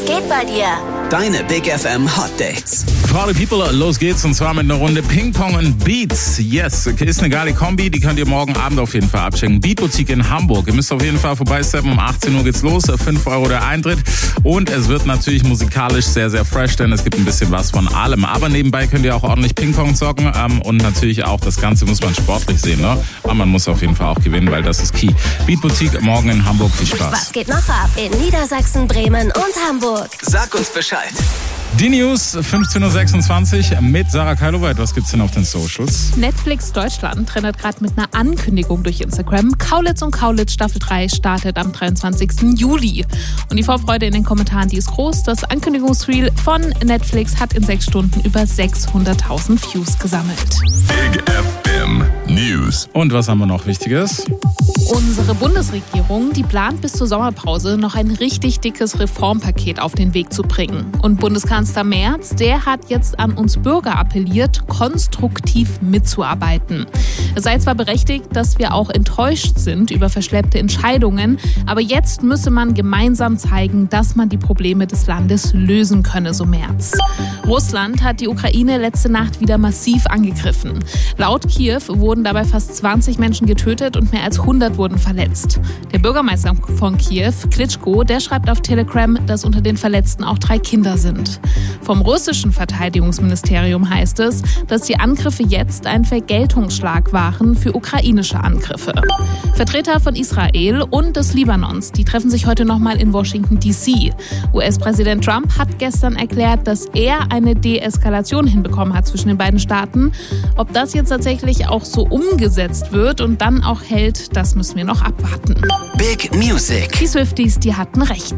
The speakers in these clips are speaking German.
geht bei dir? Deine Big FM Hot Dates. Party People, los geht's und zwar mit einer Runde Ping-Pong und Beats. Yes, ist eine geile Kombi, die könnt ihr morgen Abend auf jeden Fall abchecken. Beat Boutique in Hamburg. Ihr müsst auf jeden Fall vorbeisteppen, um 18 Uhr geht's los, 5 € der Eintritt. Und es wird natürlich musikalisch sehr, sehr fresh, denn es gibt ein bisschen was von allem. Aber nebenbei könnt ihr auch ordentlich Ping-Pong zocken und natürlich auch das Ganze muss man sportlich sehen, ne? Aber man muss auf jeden Fall auch gewinnen, weil das ist key. Beat Boutique morgen in Hamburg, viel Spaß. Was geht noch ab in Niedersachsen, Bremen und Hamburg? Sag uns Bescheid. Die News, 15.26 Uhr mit Sarah Kailoweit. Was gibt's denn auf den Socials? Netflix Deutschland trendet gerade mit einer Ankündigung durch Instagram. Kaulitz und Kaulitz Staffel 3 startet am 23. Juli. Und die Vorfreude in den Kommentaren, die ist groß. Das Ankündigungsreel von Netflix hat in 6 Stunden über 600.000 Views gesammelt. Big FM News. Und was haben wir noch Wichtiges? Unsere Bundesregierung, die plant bis zur Sommerpause noch ein richtig dickes Reformpaket auf den Weg zu bringen. Und Bundeskanzler Merz, der hat jetzt an uns Bürger appelliert, konstruktiv mitzuarbeiten. Es sei zwar berechtigt, dass wir auch enttäuscht sind über verschleppte Entscheidungen, aber jetzt müsse man gemeinsam zeigen, dass man die Probleme des Landes lösen könne, so Merz. Russland hat die Ukraine letzte Nacht wieder massiv angegriffen. Laut Kiew wurden dabei fast 20 Menschen getötet und mehr als 100 wurden verletzt. Der Bürgermeister von Kiew, Klitschko, der schreibt auf Telegram, dass unter den Verletzten auch 3 Kinder sind. Vom russischen Verteidigungsministerium heißt es, dass die Angriffe jetzt ein Vergeltungsschlag waren für ukrainische Angriffe. Vertreter von Israel und des Libanons, die treffen sich heute nochmal in Washington D.C. US-Präsident Trump hat gestern erklärt, dass er eine Deeskalation hinbekommen hat zwischen den beiden Staaten. Ob das jetzt tatsächlich auch so umgesetzt wird und dann auch hält, das müssen wir noch abwarten. Big Music. Die Swifties, die hatten recht.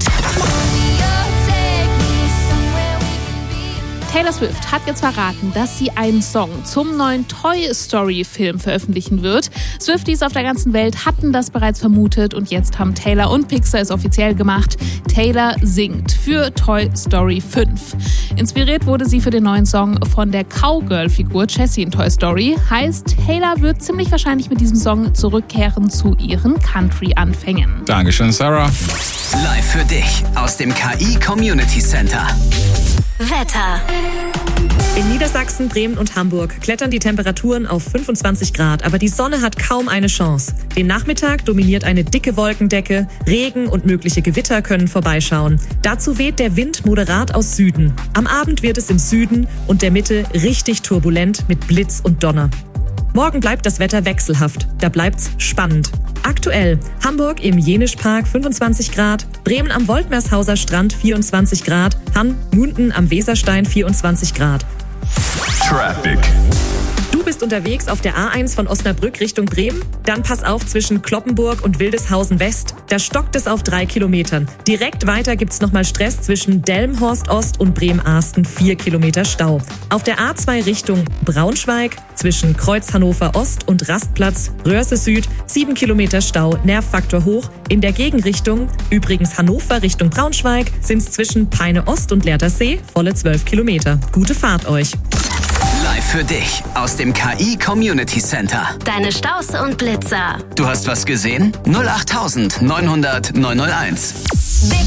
Taylor Swift hat jetzt verraten, dass sie einen Song zum neuen Toy Story Film veröffentlichen wird. Swifties auf der ganzen Welt hatten das bereits vermutet und jetzt haben Taylor und Pixar es offiziell gemacht. Taylor singt für Toy Story 5. Inspiriert wurde sie für den neuen Song von der Cowgirl-Figur Jessie in Toy Story. Heißt, Taylor wird ziemlich wahrscheinlich mit diesem Song zurückkehren zu ihren Country-Anfängen. Dankeschön, Sarah. Live für dich aus dem KI Community Center. Wetter. In Niedersachsen, Bremen und Hamburg klettern die Temperaturen auf 25 Grad, aber die Sonne hat kaum eine Chance. Den Nachmittag dominiert eine dicke Wolkendecke, Regen und mögliche Gewitter können vorbeischauen. Dazu weht der Wind moderat aus Süden. Am Abend wird es im Süden und der Mitte richtig turbulent mit Blitz und Donner. Morgen bleibt das Wetter wechselhaft, da bleibt's spannend. Aktuell Hamburg im Jenischpark 25 Grad, Bremen am Woltmershauser Strand 24 Grad, Munden am Weserstein 24 Grad. Traffic. Du bist unterwegs auf der A1 von Osnabrück Richtung Bremen? Dann pass auf zwischen Kloppenburg und Wildeshausen West. Da stockt es auf 3 Kilometern. Direkt weiter gibt's nochmal Stress zwischen Delmenhorst Ost und Bremen-Arsten, 4 Kilometer Stau. Auf der A2 Richtung Braunschweig zwischen Kreuz Hannover Ost und Rastplatz Röhrse Süd, 7 Kilometer Stau, Nervfaktor hoch. In der Gegenrichtung, übrigens Hannover Richtung Braunschweig, sind's zwischen Peine Ost und Leertersee, volle 12 Kilometer. Gute Fahrt euch. Live für dich aus dem KI Community Center. Deine Staus und Blitzer. Du hast was gesehen? 08900 901.